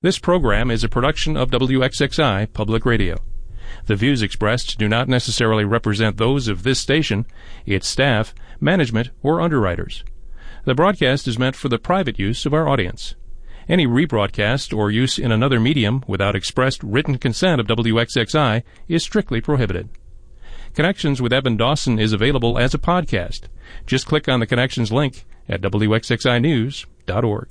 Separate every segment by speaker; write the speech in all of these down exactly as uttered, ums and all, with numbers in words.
Speaker 1: This program is a production of W X X I Public Radio. The views expressed do not necessarily represent those of this station, its staff, management, or underwriters. The broadcast is meant for the private use of our audience. Any rebroadcast or use in another medium without expressed written consent of W X X I is strictly prohibited. Connections with Evan Dawson is available as a podcast. Just click on the Connections link at W X X I news dot org.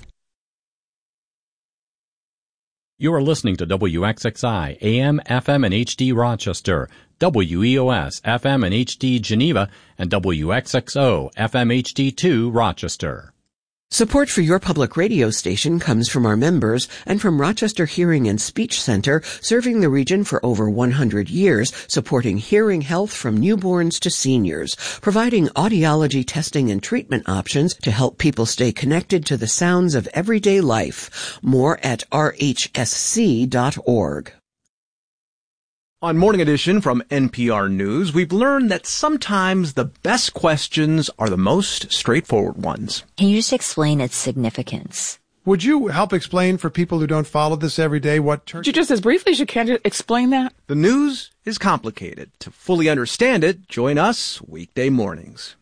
Speaker 2: You are listening to W X X I, A M, F M, and H D Rochester, W E O S, F M and H D Geneva, and W X X O, F M H D two Rochester.
Speaker 3: Support for your public radio station comes from our members and from Rochester Hearing and Speech Center, serving the region for over one hundred years, supporting hearing health from newborns to seniors, providing audiology testing and treatment options to help people stay connected to the sounds of everyday life. More at R H S C dot org.
Speaker 4: On Morning Edition from N P R News, we've learned that sometimes the best questions are the most straightforward ones.
Speaker 5: Can you just explain its significance?
Speaker 6: Would you help explain for people who don't follow this every day what turkey...
Speaker 7: Just as briefly as you can to explain that?
Speaker 4: The news is complicated. To fully understand it, join us weekday mornings.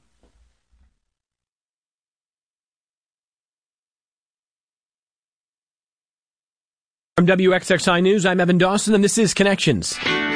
Speaker 8: From W X X I News, I'm Evan Dawson, and this is Connections.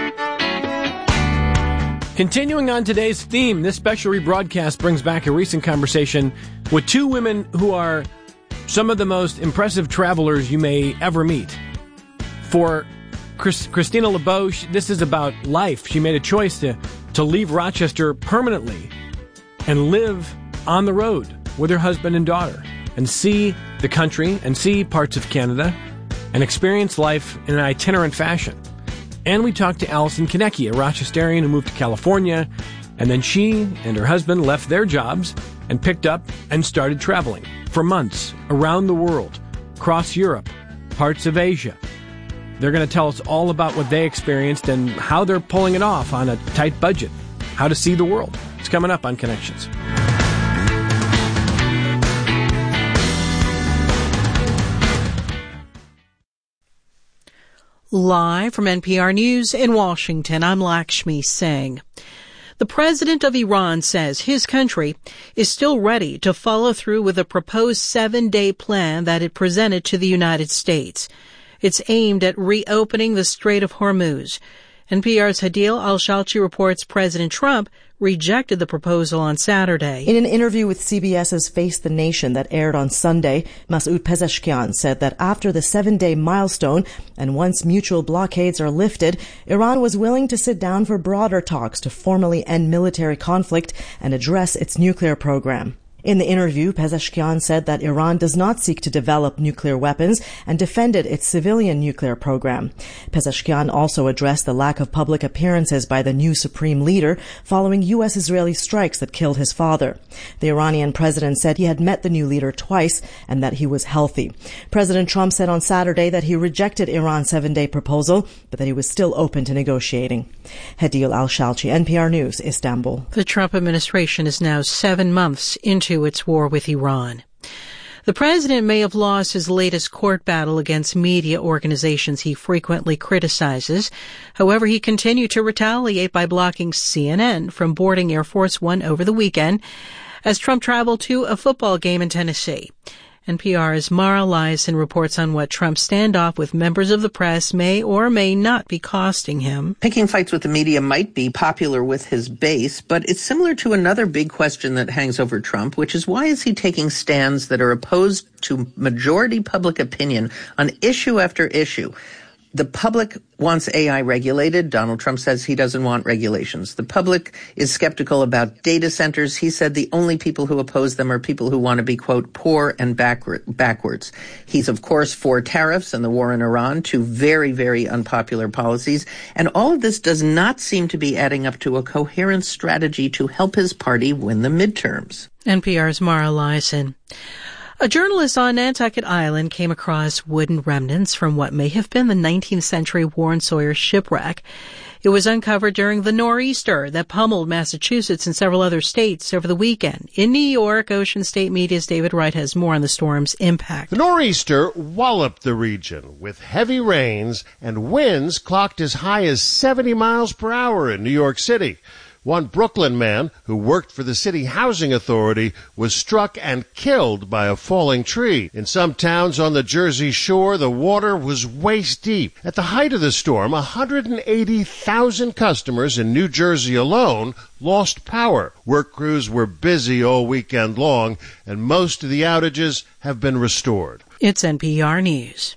Speaker 8: Continuing on today's theme, this special rebroadcast brings back a recent conversation with two women who are some of the most impressive travelers you may ever meet. For Chris, Christina LeBeau, this is about life. She made a choice to, to leave Rochester permanently and live on the road with her husband and daughter and see the country and see parts of Canada and experience life in an itinerant fashion. And we talked to Allison Konecki, a Rochesterian who moved to California, and then she and her husband left their jobs and picked up and started traveling for months around the world, across Europe, parts of Asia. They're going to tell us all about what they experienced and how they're pulling it off on a tight budget, how to see the world. It's coming up on Connections.
Speaker 9: Live from N P R News in Washington, I'm Lakshmi Singh. The president of Iran says his country is still ready to follow through with a proposed seven-day plan that it presented to the United States. It's aimed at reopening the Strait of Hormuz. N P R's Hadil Al-Shalchi reports President Trump rejected the proposal on Saturday.
Speaker 10: In an interview with CBS's Face the Nation that aired on Sunday, Masoud Pezeshkian said that after the seven-day milestone and once mutual blockades are lifted, Iran was willing to sit down for broader talks to formally end military conflict and address its nuclear program. In the interview, Pezeshkian said that Iran does not seek to develop nuclear weapons and defended its civilian nuclear program. Pezeshkian also addressed the lack of public appearances by the new supreme leader following U S Israeli strikes that killed his father. The Iranian president said he had met the new leader twice and that he was healthy. President Trump said on Saturday that he rejected Iran's seven-day proposal, but that he was still open to negotiating. Hadil Al-Shalchi, N P R News, Istanbul.
Speaker 9: The Trump administration is now seven months into its war with Iran. The president may have lost his latest court battle against media organizations he frequently criticizes. However, he continued to retaliate by blocking C N N from boarding Air Force One over the weekend as Trump traveled to a football game in Tennessee. N P R's Mara Liasson reports on what Trump's standoff with members of the press may or may not be costing him.
Speaker 11: Picking fights with the media might be popular with his base, but it's similar to another big question that hangs over Trump, which is why is he taking stands that are opposed to majority public opinion on issue after issue? The public wants A I regulated. Donald Trump says he doesn't want regulations. The public is skeptical about data centers. He said the only people who oppose them are people who want to be, quote, poor and backward, backwards. He's, of course, for tariffs and the war in Iran, two very, very unpopular policies. And all of this does not seem to be adding up to a coherent strategy to help his party win the midterms.
Speaker 9: N P R's Mara Liasson. A journalist on Nantucket Island came across wooden remnants from what may have been the nineteenth century Warren Sawyer shipwreck. It was uncovered during the nor'easter that pummeled Massachusetts and several other states over the weekend. In New York, Ocean State Media's David Wright has more on the storm's impact.
Speaker 12: The nor'easter walloped the region with heavy rains and winds clocked as high as seventy miles per hour in New York City. One Brooklyn man who worked for the city housing authority was struck and killed by a falling tree. In some towns on the Jersey Shore, the water was waist deep. At the height of the storm, one hundred eighty thousand customers in New Jersey alone lost power. Work crews were busy all weekend long, and most of the outages have been restored.
Speaker 9: It's N P R News.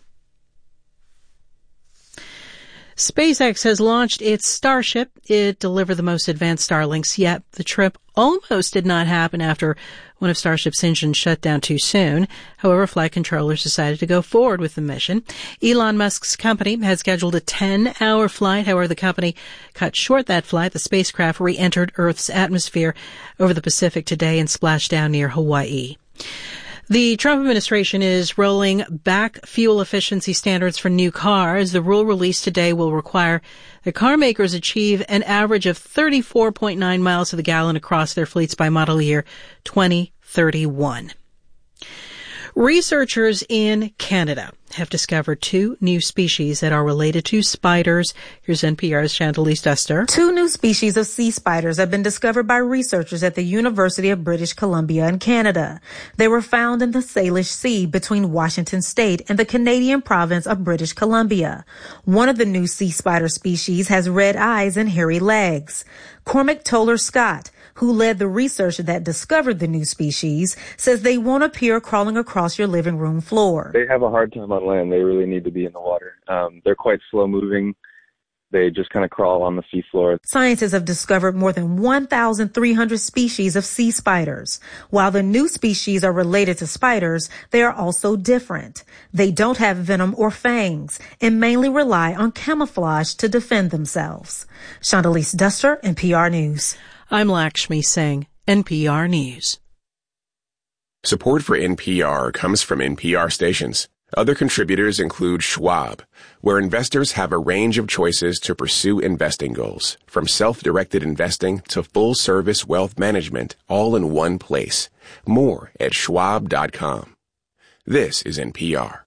Speaker 9: SpaceX has launched its Starship. It delivered the most advanced Starlinks yet. The trip almost did not happen after one of Starship's engines shut down too soon. However, flight controllers decided to go forward with the mission. Elon Musk's company had scheduled a ten-hour flight. However, the company cut short that flight. The spacecraft re-entered Earth's atmosphere over the Pacific today and splashed down near Hawaii. The Trump administration is rolling back fuel efficiency standards for new cars. The rule released today will require that car makers achieve an average of thirty-four point nine miles to the gallon across their fleets by model year twenty thirty-one. Researchers in Canada have discovered two new species that are related to spiders. Here's N P R's Chantalise Duster.
Speaker 13: Two new species of sea spiders have been discovered by researchers at the University of British Columbia in Canada. They were found in the Salish Sea between Washington State and the Canadian province of British Columbia. One of the new sea spider species has red eyes and hairy legs. Cormac Toller Scott, who led the research that discovered the new species, says they won't appear crawling across your living room floor.
Speaker 14: They have a hard time on land. They really need to be in the water. Um, they're quite slow moving. They just kind of crawl on the seafloor.
Speaker 13: Scientists have discovered more than one thousand three hundred species of sea spiders. While the new species are related to spiders, they are also different. They don't have venom or fangs and mainly rely on camouflage to defend themselves. Chantalise Duster, N P R News.
Speaker 9: I'm Lakshmi Singh, N P R News.
Speaker 15: Support for N P R comes from N P R stations. Other contributors include Schwab, where investors have a range of choices to pursue investing goals, from self-directed investing to full-service wealth management, all in one place. More at schwab dot com. This is N P R.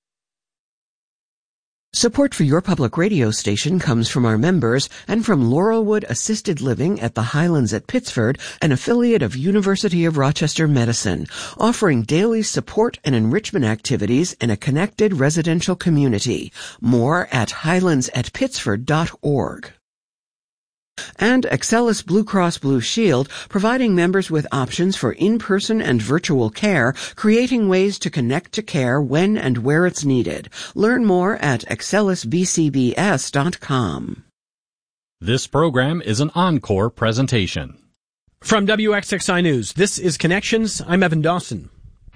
Speaker 3: Support for your public radio station comes from our members and from Laurelwood Assisted Living at the Highlands at Pittsford, an affiliate of University of Rochester Medicine, offering daily support and enrichment activities in a connected residential community. More at highlands at pittsford dot org. And Excellus Blue Cross Blue Shield, providing members with options for in-person and virtual care, creating ways to connect to care when and where it's needed. Learn more at excellus b c b s dot com.
Speaker 2: This program is an encore presentation.
Speaker 8: From W X X I News, this is Connections. I'm Evan Dawson.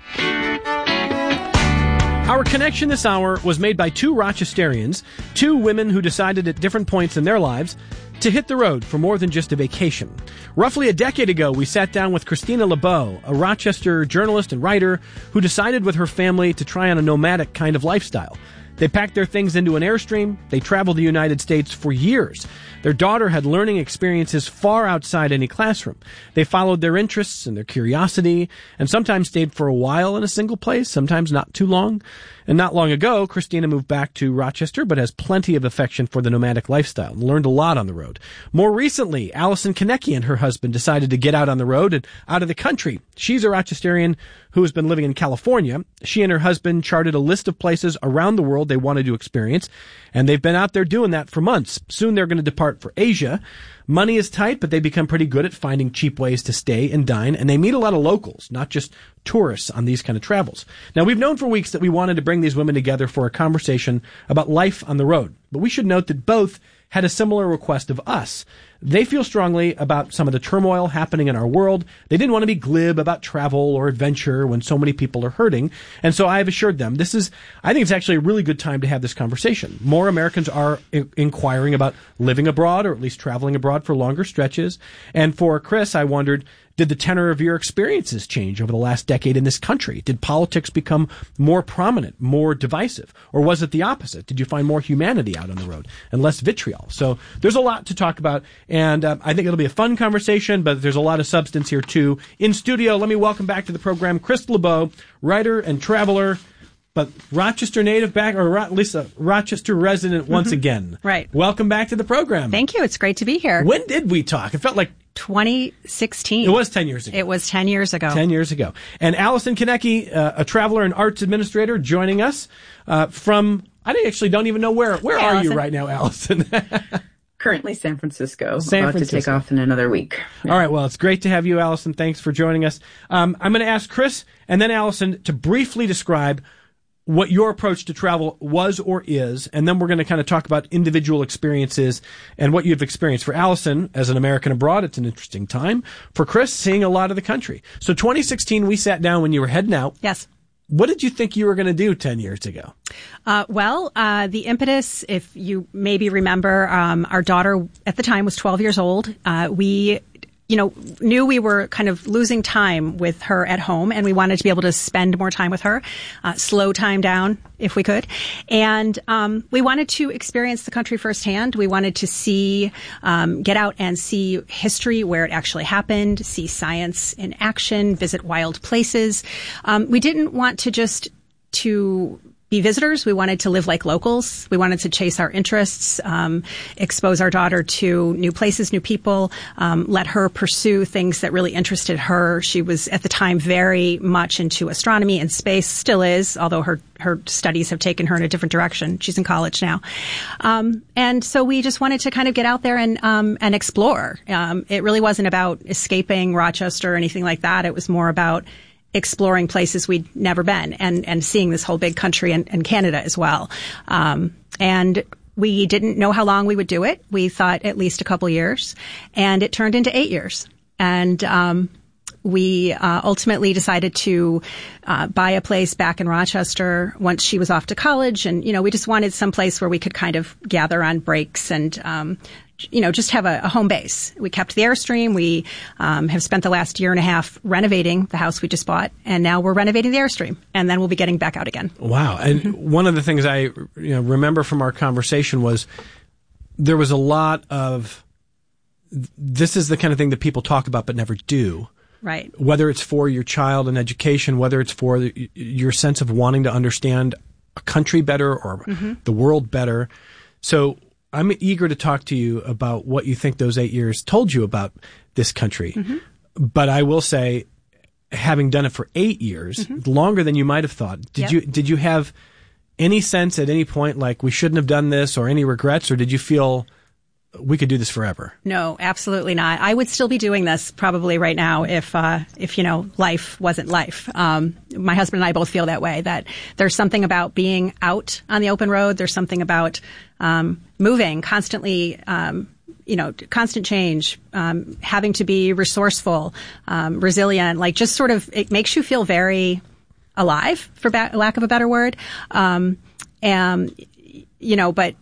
Speaker 8: Our connection this hour was made by two Rochesterians, two women who decided at different points in their lives to hit the road for more than just a vacation. Roughly a decade ago, we sat down with Christina LeBeau, a Rochester journalist and writer who decided with her family to try on a nomadic kind of lifestyle. They packed their things into an Airstream. They traveled the United States for years. Their daughter had learning experiences far outside any classroom. They followed their interests and their curiosity, and sometimes stayed for a while in a single place, sometimes not too long. And not long ago, Christina moved back to Rochester, but has plenty of affection for the nomadic lifestyle and learned a lot on the road. More recently, Allison Konecki and her husband decided to get out on the road and out of the country. She's a Rochesterian who has been living in California. She and her husband charted a list of places around the world they wanted to experience, and they've been out there doing that for months. Soon they're going to depart for Asia. Money is tight, but they become pretty good at finding cheap ways to stay and dine, and they meet a lot of locals, not just tourists on these kind of travels. Now, we've known for weeks that we wanted to bring these women together for a conversation about life on the road, but we should note that both had a similar request of us. They feel strongly about some of the turmoil happening in our world. They didn't want to be glib about travel or adventure when so many people are hurting. And so I have assured them this is, I think it's actually a really good time to have this conversation. More Americans are I- inquiring about living abroad or at least traveling abroad for longer stretches. And for Chris, I wondered, Did the tenor of your experiences change over the last decade in this country? Did politics become more prominent, more divisive? Or was it the opposite? Did you find more humanity out on the road and less vitriol? So there's a lot to talk about, and uh, I think it'll be a fun conversation, but there's a lot of substance here, too. In studio, let me welcome back to the program Chris LeBeau, writer and traveler, but Rochester native back, or at least a Rochester resident once
Speaker 16: Mm-hmm.
Speaker 8: again.
Speaker 16: Right.
Speaker 8: Welcome back to the program.
Speaker 16: Thank you. It's great to be here.
Speaker 8: When did we talk? It felt like
Speaker 16: twenty sixteen.
Speaker 8: It was ten years ago.
Speaker 16: It was ten years ago.
Speaker 8: ten years ago. And Allison Konecki, uh, a traveler and arts administrator, joining us uh, from, I actually don't even know where. Where
Speaker 16: Hey,
Speaker 8: are
Speaker 16: Allison.
Speaker 8: you right now, Allison?
Speaker 17: Currently San Francisco.
Speaker 8: San
Speaker 17: about
Speaker 8: Francisco.
Speaker 17: to take off in another week.
Speaker 8: All right, well, it's great to have you, Allison. Thanks for joining us. Um, I'm going to ask Chris and then Allison to briefly describe what your approach to travel was or is, and then we're going to kind of talk about individual experiences and what you've experienced. For Allison, as an American abroad, it's an interesting time. For Chris, seeing a lot of the country. So twenty sixteen, we sat down when you were heading out.
Speaker 16: Yes.
Speaker 8: What did you think you were going to do ten years ago?
Speaker 16: Uh, well, uh, the impetus, if you maybe remember, um, our daughter at the time was twelve years old. Uh, we, you know, knew we were kind of losing time with her at home, and we wanted to be able to spend more time with her, uh, slow time down if we could. And um, we wanted to experience the country firsthand. We wanted to see, um, get out and see history where it actually happened, see science in action, visit wild places. Um, we didn't want to just to be visitors. We wanted to live like locals. We wanted to chase our interests, um, expose our daughter to new places, new people, um, let her pursue things that really interested her. She was at the time very much into astronomy and space, still is, although her, her studies have taken her in a different direction. She's in college now. Um, and so we just wanted to kind of get out there and, um, and explore. Um, it really wasn't about escaping Rochester or anything like that. It was more about exploring places we'd never been and, and seeing this whole big country and, and Canada as well. Um, and we didn't know how long we would do it. We thought at least a couple years, and it turned into eight years. And, um, we, uh, ultimately decided to, uh, buy a place back in Rochester once she was off to college. And, you know, we just wanted some place where we could kind of gather on breaks and, um, you know, just have a, a home base. We kept the Airstream. We um, have spent the last year and a half renovating the house we just bought, and now we're renovating the Airstream, and then we'll be getting back out again.
Speaker 8: Wow. And
Speaker 16: Mm-hmm.
Speaker 8: one of the things I you know, remember from our conversation was there was a lot of, this is the kind of thing that people talk about but never do.
Speaker 16: Right.
Speaker 8: Whether it's for your child and education, whether it's for the, your sense of wanting to understand a country better or
Speaker 16: Mm-hmm.
Speaker 8: the world better. So I'm eager to talk to you about what you think those eight years told you about this country.
Speaker 16: Mm-hmm.
Speaker 8: But I will say, having done it for eight years,
Speaker 16: Mm-hmm.
Speaker 8: longer than you might have thought, did
Speaker 16: Yep.
Speaker 8: you did you have any sense at any point like we shouldn't have done this or any regrets, or did you feel we could do this forever?
Speaker 16: No, absolutely not. I would still be doing this probably right now if, uh, if, you know, life wasn't life. Um, my husband and I both feel that way, that there's something about being out on the open road. There's something about, um, moving constantly, um, you know, constant change, um, having to be resourceful, um, resilient, like just sort of, it makes you feel very alive, for ba- lack of a better word. Um, and, you know, but,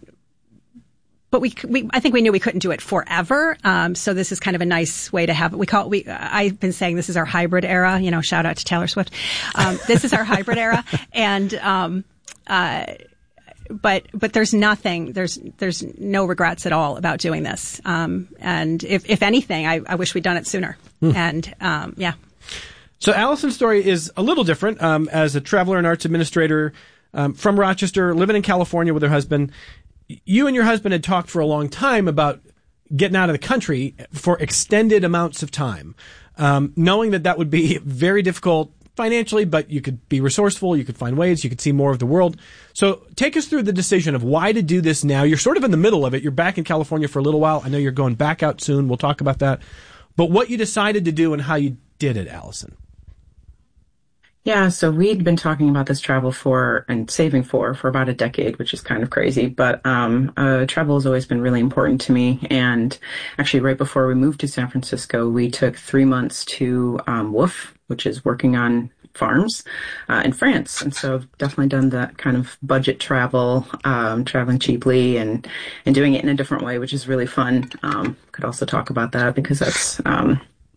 Speaker 16: But we, we, I think we knew we couldn't do it forever. Um, so this is kind of a nice way to have it. We call it, we, I've been saying this is our hybrid era, you know, shout out to Taylor Swift. Um, this is our hybrid era. And, um, uh, but, but there's nothing, there's, there's no regrets at all about doing this. Um, and if, if anything, I, I wish we'd done it sooner.
Speaker 8: Hmm.
Speaker 16: And, um, yeah.
Speaker 8: So Allison's story is a little different. Um, as a traveler and arts administrator, um, from Rochester, living in California with her husband, you and your husband had talked for a long time about getting out of the country for extended amounts of time, um, knowing that that would be very difficult financially, but you could be resourceful, you could find ways, you could see more of the world. So take us through the decision of why to do this now. You're sort of in the middle of it. You're back in California for a little while. I know you're going back out soon. We'll talk about that. But what you decided to do and how you did it, Allison.
Speaker 17: Yeah, so we'd been talking about this travel for and saving for for about a decade, which is kind of crazy. But um, uh, travel has always been really important to me. And actually, right before we moved to San Francisco, we took three months to um, Woof, which is working on farms uh, in France. And so I've definitely done that kind of budget travel, um, traveling cheaply and, and doing it in a different way, which is really fun. Um, could also talk about that because that's... Um,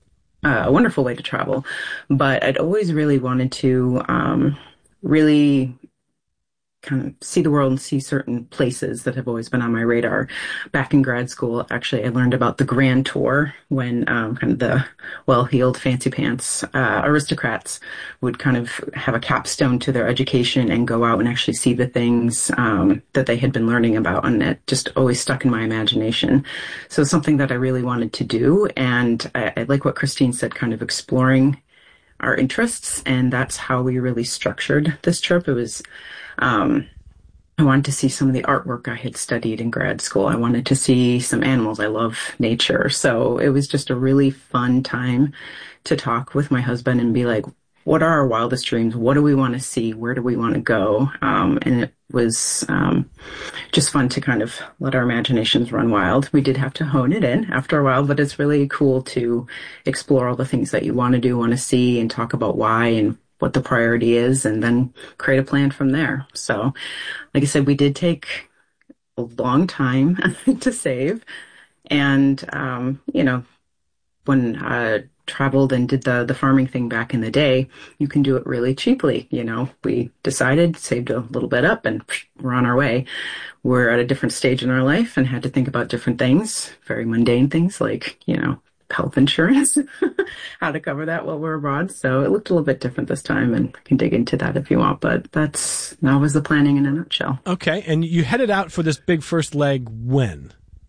Speaker 17: uh, a wonderful way to travel. But I'd always really wanted to um, really kind of see the world and see certain places that have always been on my radar. Back in grad school, actually, I learned about the Grand Tour when um, kind of the well-heeled fancy pants uh, aristocrats would kind of have a capstone to their education and go out and actually see the things um, that they had been learning about. And it just always stuck in my imagination. So something that I really wanted to do. And I, I like what Christine said, kind of exploring our interests. And that's how we really structured this trip. It was Um, I wanted to see some of the artwork I had studied in grad school. I wanted to see some animals. I love nature. So it was just a really fun time to talk with my husband and be like, what are our wildest dreams? What do we want to see? Where do we want to go? Um, and it was um, just fun to kind of let our imaginations run wild. We did have to hone it in after a while, but it's really cool to explore all the things that you want to do, want to see, and talk about why and what the priority is, and then create a plan from there. So, like I said, we did take a long time to save. And, um, you know, when I traveled and did the, the farming thing back in the day, you can do it really cheaply. You know, we decided, saved a little bit up, and we're on our way. We're at a different stage in our life and had to think about different things, very mundane things like, you know, health insurance, how to cover that while we're abroad. So it looked a little bit different this time, and I can dig into that if you want, but that's, that was the planning in a nutshell.
Speaker 8: Okay. And you headed out for this big first leg when?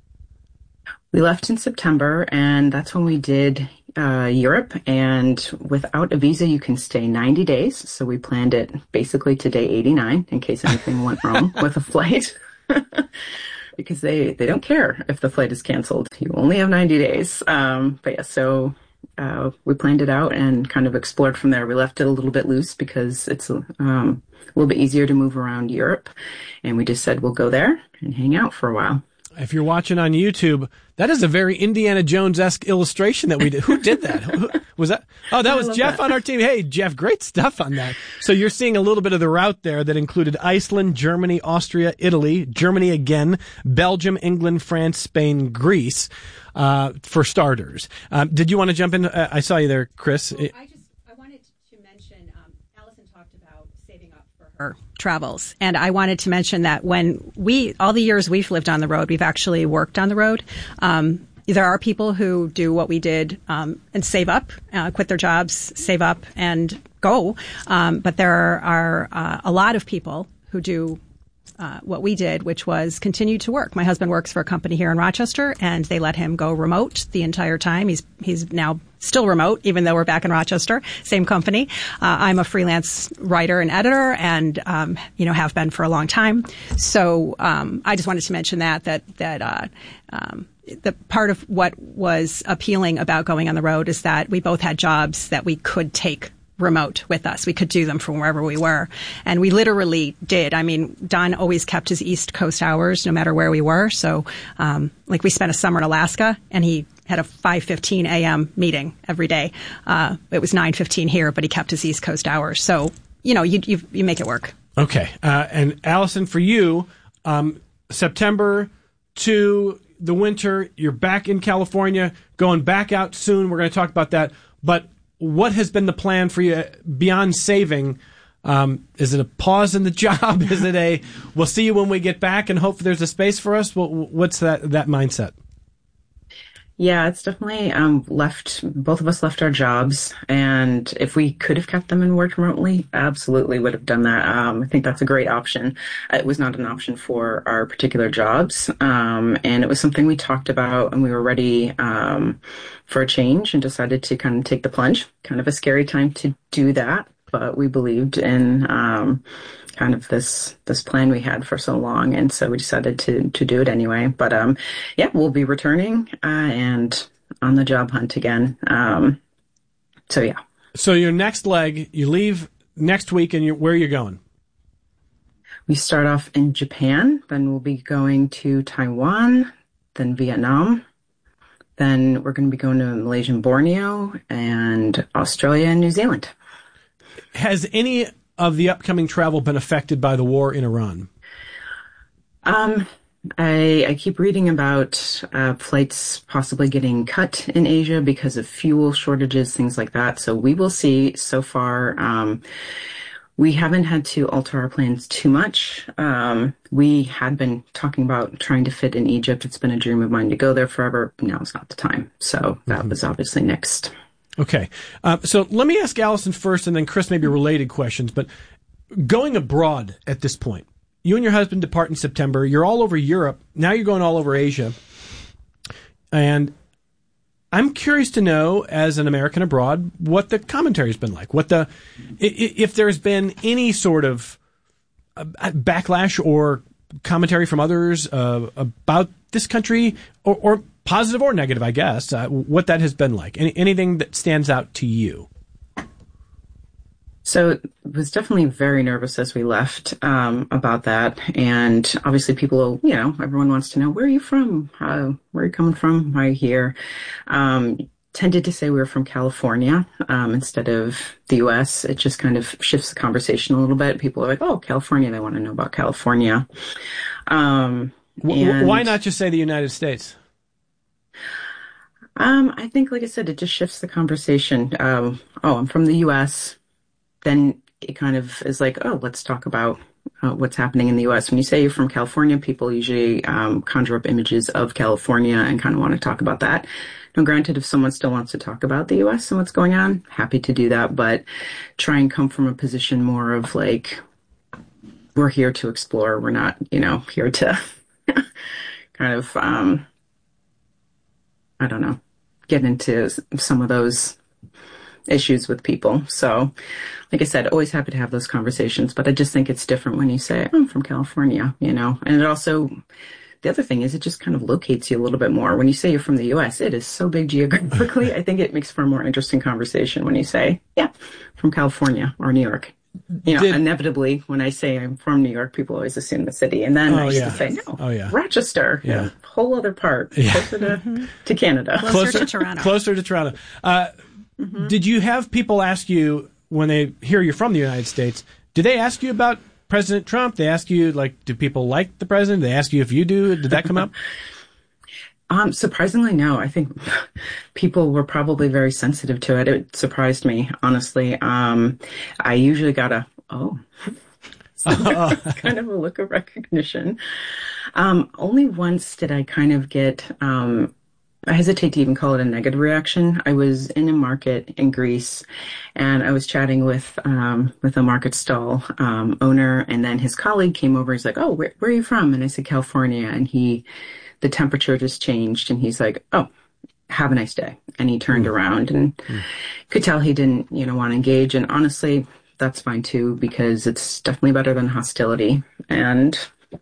Speaker 17: We left in September, and that's when we did uh, Europe. And without a visa, you can stay ninety days. So we planned it basically to day eighty-nine in case anything went wrong with a flight. Because they, they don't care if the flight is canceled. You only have ninety days. Um, but yeah, so uh, we planned it out and kind of explored from there. We left it a little bit loose because it's um, a little bit easier to move around Europe. And we just said we'll go there and hang out for a while.
Speaker 8: If you're watching on YouTube, that is a very Indiana Jones-esque illustration that we did. Who did that? Who, was that? Oh, that was Jeff that. on our team. Hey, Jeff, great stuff on that. So you're seeing a little bit of the route there that included Iceland, Germany, Austria, Italy, Germany again, Belgium, England, France, Spain, Greece, uh, for starters. Um, did you want to jump in? Uh, I saw you there, Chris.
Speaker 16: Well, I just I wanted to mention, um, Allison talked about saving up for her travels. And I wanted to mention that when we, all the years we've lived on the road, we've actually worked on the road. Um, there are people who do what we did um, and save up, uh, quit their jobs, save up, and go. Um, but there are uh, a lot of people who do Uh, what we did, which was continue to work. My husband works for a company here in Rochester, and they let him go remote the entire time. He's he's now still remote, even though we're back in Rochester, same company. Uh, I'm a freelance writer and editor, and um, you know have been for a long time. So um, I just wanted to mention that that that uh, um, the part of what was appealing about going on the road is that we both had jobs that we could take remote with us. We could do them from wherever we were. And we literally did. I mean, Don always kept his East Coast hours no matter where we were. So, um, like we spent a summer in Alaska, and he had a five fifteen a.m. meeting every day. Uh, it was nine fifteen here, but he kept his East Coast hours. So, you know, you you, you make it work.
Speaker 8: Okay. Uh, and Allison, for you, um, September to the winter, you're back in California, going back out soon. We're going to talk about that. But what has been the plan for you beyond saving? Um, is it a pause in the job? Is it a, we'll see you when we get back and hope there's a space for us? What, what's that, that mindset?
Speaker 17: Yeah, it's definitely um, left, both of us left our jobs. And if we could have kept them and worked remotely, absolutely would have done that. Um, I think that's a great option. It was not an option for our particular jobs. Um, and it was something we talked about, and we were ready um, for a change and decided to kind of take the plunge. Kind of a scary time to do that, but we believed in um, kind of this this plan we had for so long, and so we decided to to do it anyway. But um, yeah, we'll be returning uh, and on the job hunt again. Um, so yeah.
Speaker 8: So your next leg, you leave next week, and you're, where are you going?
Speaker 17: We start off in Japan, then we'll be going to Taiwan, then Vietnam. Then we're going to be going to Malaysia and Borneo, and Australia and New Zealand.
Speaker 8: Has any of the upcoming travel been affected by the war in Iran?
Speaker 17: Um, I, I keep reading about uh, flights possibly getting cut in Asia because of fuel shortages, things like that. So we will see. So far, um, we haven't had to alter our plans too much. Um, we had been talking about trying to fit in Egypt. It's been a dream of mine to go there forever. Now is not the time. So that mm-hmm. was obviously next.
Speaker 8: Okay. Uh, so let me ask Allison first, and then Chris, maybe related questions. But going abroad at this point, you and your husband depart in September. You're all over Europe. Now you're going all over Asia. And I'm curious to know, as an American abroad, what the commentary has been like. What the, if there's been any sort of backlash or commentary from others uh, about this country, or, or positive or negative, I guess, uh, what that has been like. Any, anything that stands out to you?
Speaker 17: So it was definitely very nervous as we left um, about that. And obviously people, you know, everyone wants to know, where are you from? How, where are you coming from? Why are you here? Um, tended to say we were from California um, instead of the U S. It just kind of shifts the conversation a little bit. People are like, oh, California. They want to know about California. Um,
Speaker 8: and, Why not just say the United States?
Speaker 17: Um, I think, like I said, it just shifts the conversation. Um, oh, I'm from the U S Then it kind of is like, oh, let's talk about uh, what's happening in the U S. When you say you're from California, people usually um, conjure up images of California and kind of want to talk about that. Now, granted, if someone still wants to talk about the U S and what's going on, happy to do that, but try and come from a position more of like, we're here to explore. We're not, you know, here to kind of, um, I don't know, get into some of those issues with people. So, like I said, always happy to have those conversations, but I just think it's different when you say, I'm from California, you know, and it also, the other thing is it just kind of locates you a little bit more. When you say you're from the U S, it is so big geographically. I think it makes for a more interesting conversation when you say, yeah, from California or New York. You know, Did, inevitably, when I say I'm from New York, people always assume the city. And then oh, I used yeah. to say, no, oh, yeah. Rochester, yeah. you know, whole other part, yeah. closer to, to Canada.
Speaker 16: Closer, closer to Toronto.
Speaker 8: Closer to Toronto. Uh, mm-hmm. Did you have people ask you, when they hear you're from the United States, do they ask you about President Trump? They ask you, like, do people like the president? They ask you if you do. Did that come up?
Speaker 17: Um, surprisingly, no. I think people were probably very sensitive to it. It surprised me, honestly. Um, I usually got a, oh, so kind of a look of recognition. Um, only once did I kind of get, um, I hesitate to even call it a negative reaction. I was in a market in Greece and I was chatting with, um, with a market stall, um, owner, and then his colleague came over. He's like, oh, where, where are you from? And I said, California. And he, the temperature just changed and he's like, oh, have a nice day. And he turned mm. around and mm. could tell he didn't, you know, want to engage. And honestly, that's fine too, because it's definitely better than hostility. And,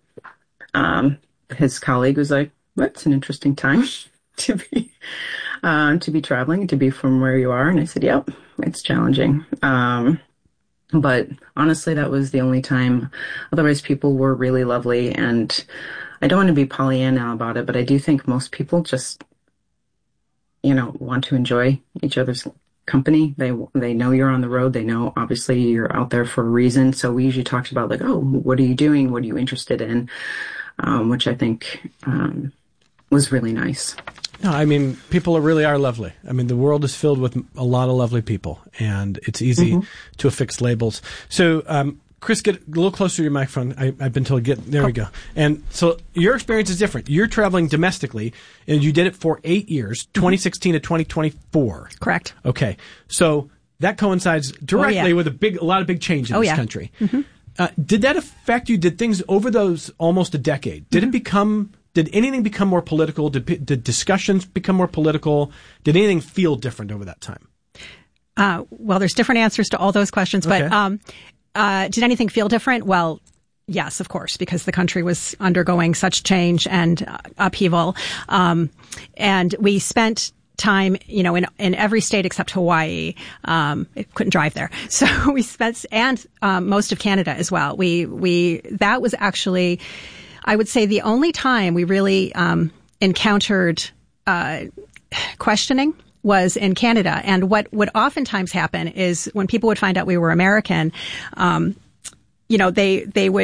Speaker 17: um, his colleague was like, well, it's an interesting time to be, uh, to be traveling, to be from where you are. And I said, yep, it's challenging. Um, but honestly, that was the only time. Otherwise, people were really lovely. And I don't want to be Pollyanna about it, but I do think most people just, you know, want to enjoy each other's company. They they know you're on the road. They know, obviously, you're out there for a reason. So we usually talked about, like, oh, what are you doing? What are you interested in? Um, which I think um, was really nice.
Speaker 8: No, I mean, people are, really are lovely. I mean, the world is filled with a lot of lovely people, and it's easy mm-hmm. to affix labels. So, um, Chris, get a little closer to your microphone. I, I've been told, get, there oh. we go. And so your experience is different. You're traveling domestically, and you did it for eight years, twenty sixteen to twenty twenty-four.
Speaker 16: Correct.
Speaker 8: Okay. So that coincides directly oh, yeah. with a big, a lot of big change in
Speaker 16: oh,
Speaker 8: this
Speaker 16: yeah.
Speaker 8: country.
Speaker 16: Mm-hmm.
Speaker 8: Uh, did that affect you? Did things over those almost a decade, did mm-hmm. it become, did anything become more political? Did, did discussions become more political? Did anything feel different over that time?
Speaker 16: Uh, well, there's different answers to all those questions, but,
Speaker 8: okay.
Speaker 16: um, Uh, did anything feel different? Well, yes, of course, because the country was undergoing such change and uh, upheaval. Um, and we spent time, you know, in, in every state except Hawaii. Um, it couldn't drive there. So we spent, and, um, most of Canada as well. We, we, that was actually, I would say, the only time we really, um, encountered, uh, questioning was in Canada. And what would oftentimes happen is when people would find out we were American, um, you know, they, they would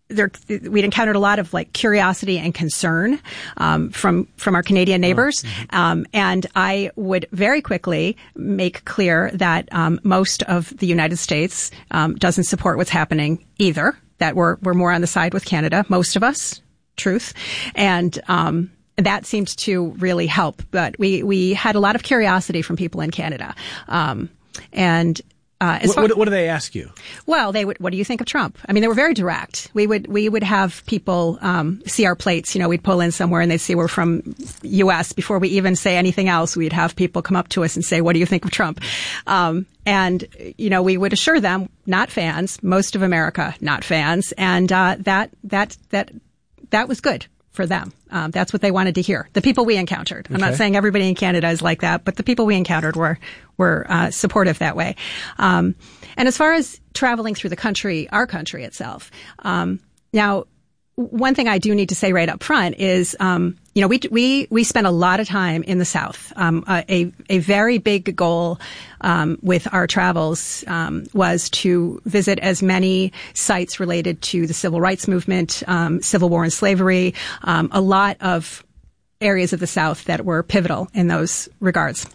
Speaker 16: there, we'd encountered a lot of like curiosity and concern um, from from our Canadian neighbors, oh, mm-hmm. um, and I would very quickly make clear that um, most of the United States um, doesn't support what's happening either. That we're we're more on the side with Canada, most of us, truth, and um, that seemed to really help. But we we had a lot of curiosity from people in Canada, um, and. Uh, as
Speaker 8: what,
Speaker 16: far,
Speaker 8: what, what do they ask you?
Speaker 16: Well, they would. What do you think of Trump? I mean, they were very direct. We would we would have people um, see our plates. You know, we'd pull in somewhere and they'd see we're from U S Before we even say anything else, we'd have people come up to us and say, "What do you think of Trump?" Um, and you know, we would assure them, not fans. Most of America, not fans, and uh, that that that that was good for them. Um, that's what they wanted to hear. The people we encountered. I'm
Speaker 8: okay.
Speaker 16: not saying everybody in Canada is like that, but the people we encountered were were uh, supportive that way. Um, and as far as traveling through the country, our country itself, um, now one thing I do need to say right up front is, um, you know, we we we spent a lot of time in the South. Um, a a very big goal um, with our travels um, was to visit as many sites related to the civil rights movement, um, Civil War and slavery, um, a lot of areas of the South that were pivotal in those regards.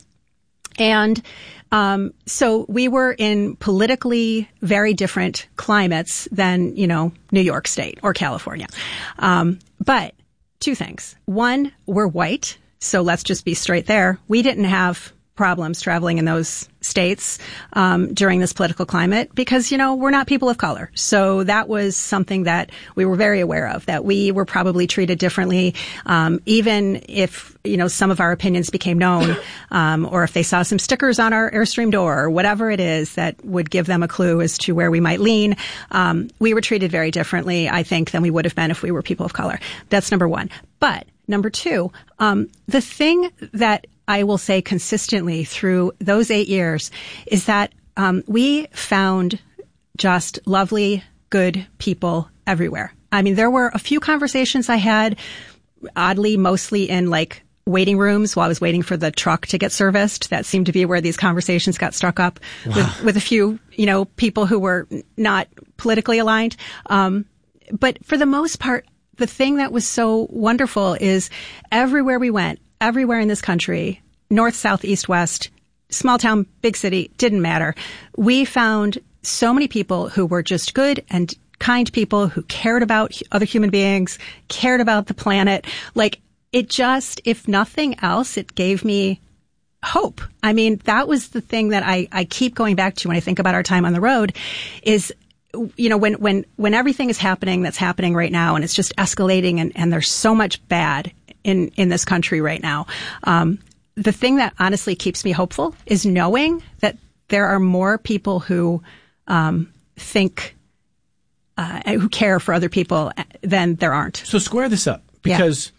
Speaker 16: And um, so we were in politically very different climates than, you know, New York State or California. Um, but two things. One, we're white. So let's just be straight there. We didn't have problems traveling in those states um, during this political climate because, you know, we're not people of color. So that was something that we were very aware of, that we were probably treated differently, um, even if, you know, some of our opinions became known, um, or if they saw some stickers on our Airstream door or whatever it is that would give them a clue as to where we might lean. Um, we were treated very differently, I think, than we would have been if we were people of color. That's number one. But number two, um, the thing that I will say consistently through those eight years is that um, we found just lovely, good people everywhere. I mean, there were a few conversations I had, oddly, mostly in like waiting rooms while I was waiting for the truck to get serviced. That seemed to be where these conversations got struck up wow. with, with a few, you know, people who were not politically aligned. Um, but for the most part, the thing that was so wonderful is everywhere we went, everywhere in this country, north, south, east, west, small town, big city, didn't matter. We found so many people who were just good and kind people who cared about other human beings, cared about the planet. Like it just, if nothing else, it gave me hope. I mean, that was the thing that I, I keep going back to when I think about our time on the road is, you know, when, when, when everything is happening that's happening right now and it's just escalating and, and there's so much bad in, in this country right now. Um, the thing that honestly keeps me hopeful is knowing that there are more people who, um, think, uh, who care for other people than there aren't.
Speaker 8: So square this up because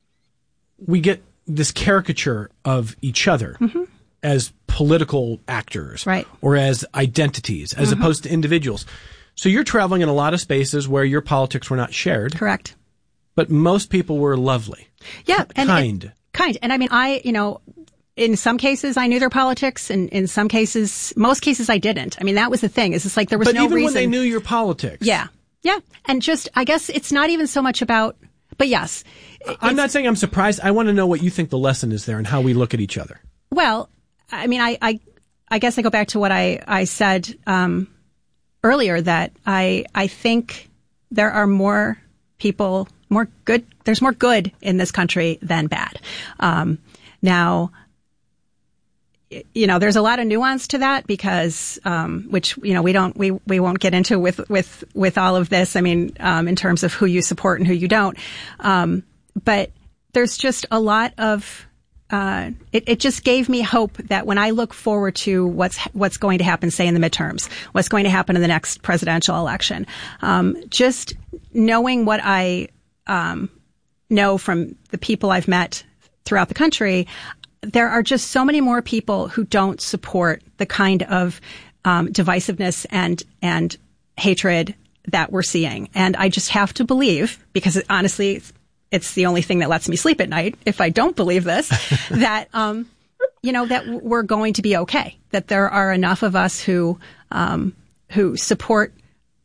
Speaker 8: yeah. we get this caricature of each other mm-hmm. as political actors,
Speaker 16: right.
Speaker 8: or as identities, as mm-hmm. opposed to individuals. So you're traveling in a lot of spaces where your politics were not shared.
Speaker 16: Correct.
Speaker 8: But most people were lovely.
Speaker 16: Yeah.
Speaker 8: And, kind.
Speaker 16: And, kind. And I mean, I, you know, in some cases I knew their politics and in some cases, most cases I didn't. I mean, that was the thing. Is it's like there was
Speaker 8: but
Speaker 16: no reason.
Speaker 8: But even when they knew your politics.
Speaker 16: Yeah. Yeah. And just, I guess it's not even so much about, but yes.
Speaker 8: I'm not saying I'm surprised. I want to know what you think the lesson is there and how we look at each other.
Speaker 16: Well, I mean, I, I, I guess I go back to what I, I said, um, earlier that I, I think there are more people, more good, there's more good in this country than bad. Um, now, you know, there's a lot of nuance to that because, um, which, you know, we don't, we, we won't get into with, with, with all of this. I mean, um, in terms of who you support and who you don't. Um, but there's just a lot of, uh, it, it just gave me hope that when I look forward to what's, what's going to happen, say in the midterms, what's going to happen in the next presidential election, um, just knowing what I, um, know from the people I've met throughout the country, there are just so many more people who don't support the kind of um, divisiveness and and hatred that we're seeing. And I just have to believe, because it, honestly, it's the only thing that lets me sleep at night, if I don't believe this, that, um, you know, that we're going to be okay, that there are enough of us who um, who support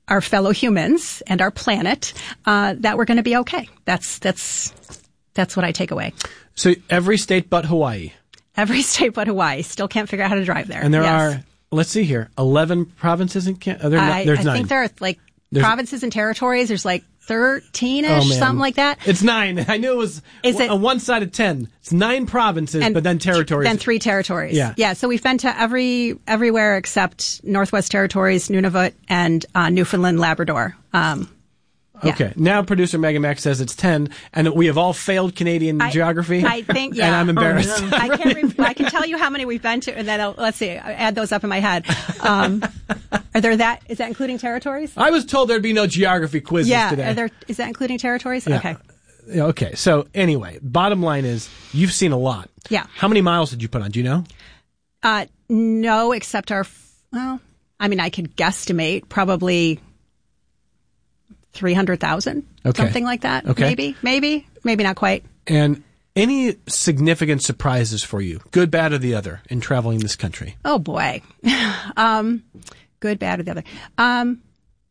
Speaker 16: our fellow humans and our planet, uh, that we're going to be okay. That's that's that's what I take away.
Speaker 8: So every state but Hawaii.
Speaker 16: Every state but Hawaii. Still can't figure out how to drive there.
Speaker 8: And there
Speaker 16: yes.
Speaker 8: are, let's see here, eleven provinces in Canada. There
Speaker 16: I,
Speaker 8: there's
Speaker 16: I
Speaker 8: nine.
Speaker 16: think there are like
Speaker 8: There's-
Speaker 16: provinces and territories. There's like thirteen-ish,
Speaker 8: Oh, man.
Speaker 16: something like that.
Speaker 8: It's nine. I knew it was
Speaker 16: Is it-
Speaker 8: on one side of ten. It's nine provinces,
Speaker 16: And
Speaker 8: but then territories.
Speaker 16: Then three territories.
Speaker 8: Yeah.
Speaker 16: Yeah. So we've been to every everywhere except Northwest Territories, Nunavut, and uh, Newfoundland, Labrador. Um, yeah.
Speaker 8: Okay. Now producer Megan Mack says it's ten, and we have all failed Canadian
Speaker 16: I-
Speaker 8: geography.
Speaker 16: I think, yeah.
Speaker 8: And I'm embarrassed.
Speaker 16: Oh, no. I can't. Re- I can tell you how many we've been to, and then I'll, let's see. I add those up in my head. Um, are there that? Is that including territories?
Speaker 8: I was told there'd be no geography quizzes
Speaker 16: yeah.
Speaker 8: today.
Speaker 16: Are there? Is that including territories?
Speaker 8: Yeah.
Speaker 16: Okay.
Speaker 8: Yeah, okay. So anyway, bottom line is you've seen a lot.
Speaker 16: Yeah.
Speaker 8: How many miles did you put on? Do you know?
Speaker 16: Uh, no, except our. Well, I mean, I could guesstimate probably three hundred thousand,
Speaker 8: Okay.
Speaker 16: something like that.
Speaker 8: Okay.
Speaker 16: Maybe, maybe, maybe not quite.
Speaker 8: And any significant surprises for you, good, bad, or the other, in traveling this country?
Speaker 16: Oh boy. um, good, bad, or the other. Um,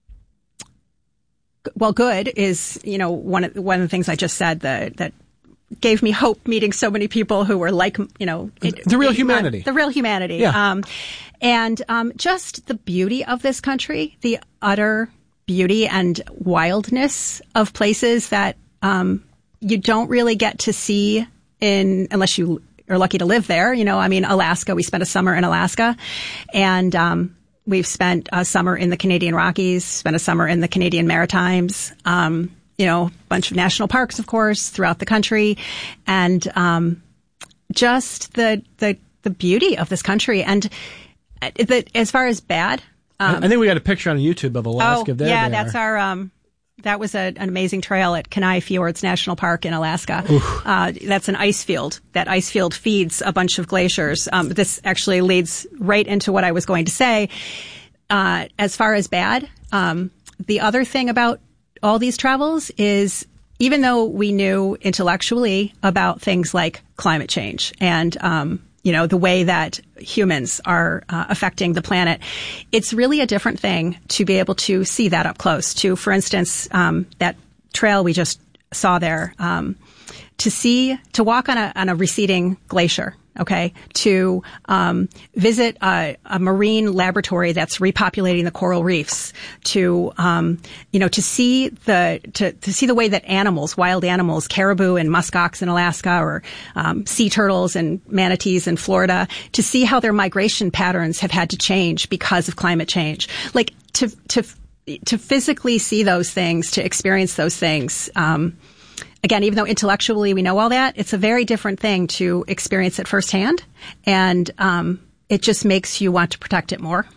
Speaker 16: g- well, good is, you know, one of, one of the things I just said that, that gave me hope meeting so many people who were like, you know, it,
Speaker 8: The real humanity.
Speaker 16: The real humanity.
Speaker 8: Yeah.
Speaker 16: Um, and, um, just the beauty of this country, the utter beauty and wildness of places that, um, you don't really get to see in, unless you are lucky to live there. You know, I mean, Alaska, we spent a summer in Alaska, and, um, we've spent a summer in the Canadian Rockies, spent a summer in the Canadian Maritimes, um, you know, a bunch of national parks, of course, throughout the country, and, um, just the, the, the beauty of this country. And uh, the, as far as bad, um,
Speaker 8: I think we got a picture on YouTube of Alaska.
Speaker 16: oh,
Speaker 8: There
Speaker 16: yeah,
Speaker 8: they
Speaker 16: that's
Speaker 8: are.
Speaker 16: our, um, that was a, an amazing trail at Kenai Fjords National Park in Alaska. Uh, that's an ice field. That ice field feeds a bunch of glaciers. Um, this actually leads right into what I was going to say. Uh, as far as bad, um, the other thing about all these travels is even though we knew intellectually about things like climate change and, um, you know, the way that humans are uh, affecting the planet, it's really a different thing to be able to see that up close. To, for instance, um, that trail we just saw there, um, to see, to walk on a, on a receding glacier, okay, to um, visit a, a marine laboratory that's repopulating the coral reefs, to um, you know, to see the to, to see the way that animals, wild animals, caribou and muskox in Alaska, or um, sea turtles and manatees in Florida, to see how their migration patterns have had to change because of climate change, like to to to physically see those things, to experience those things. Um, Again, even though intellectually we know all that, it's a very different thing to experience it firsthand, and um, it just makes you want to protect it more.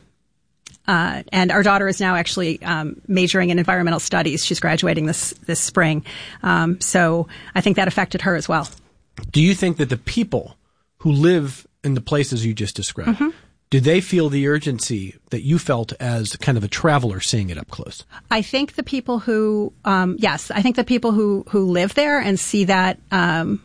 Speaker 16: Uh, and our daughter is now actually um, majoring in environmental studies. She's graduating this this spring, um, so I think that affected her as well.
Speaker 8: Do you think that the people who live in the places you just described,
Speaker 16: Mm-hmm.
Speaker 8: do they feel the urgency that you felt as kind of a traveler seeing it up close?
Speaker 16: I think the people who, um, yes, I think the people who, who live there and see that um,